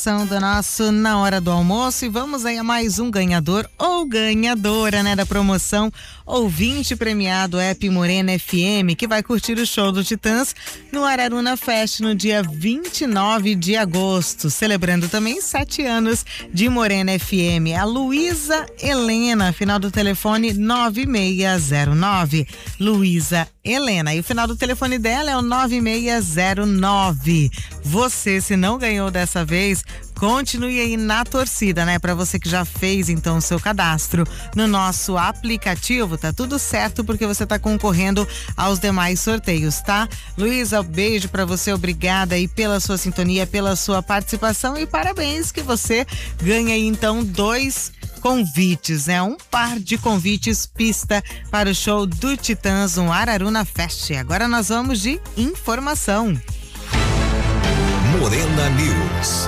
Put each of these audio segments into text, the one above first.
Do nosso Na Hora do Almoço, e vamos aí a mais um ganhador ou ganhadora, né, da promoção ouvinte premiado App Morena FM, que vai curtir o show do Titãs no Araruna Fest no dia 29 de agosto, celebrando também 7 anos de Morena FM. A Luísa Helena, final do telefone 9609. Luísa Helena, e o final do telefone dela é o 9609. Você, se não ganhou dessa vez, continue aí na torcida, né? Para você que já fez então o seu cadastro no nosso aplicativo, tá tudo certo, porque você tá concorrendo aos demais sorteios, tá? Luísa, beijo para você, obrigada aí pela sua sintonia, pela sua participação, e parabéns que você ganha aí então 2 convites, né? Um par de convites pista para o show do Titãs no Araruna Fest. Agora nós vamos de informação. Morena News.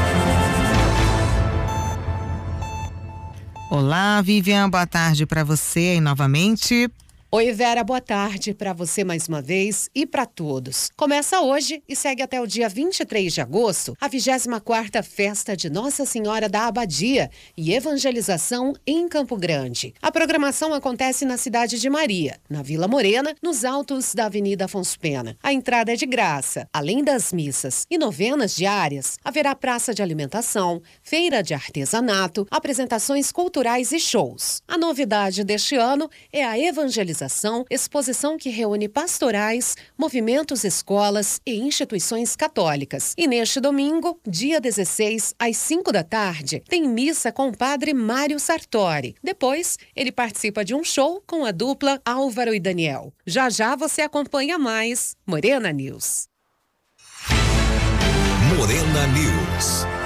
Olá, Vivian, boa tarde para você aí novamente. Oi, Vera, boa tarde para você mais uma vez e para todos. Começa hoje e segue até o dia 23 de agosto a 24ª Festa de Nossa Senhora da Abadia e Evangelização em Campo Grande. A programação acontece na cidade de Maria, na Vila Morena, nos altos da Avenida Afonso Pena. A entrada é de graça. Além das missas e novenas diárias, haverá praça de alimentação, feira de artesanato, apresentações culturais e shows. A novidade deste ano é a evangelização, exposição que reúne pastorais, movimentos, escolas e instituições católicas. E neste domingo, dia 16, às 5 da tarde, tem missa com o padre Mário Sartori. Depois, ele participa de um show com a dupla Álvaro e Daniel. Já já você acompanha mais Morena News. Morena News.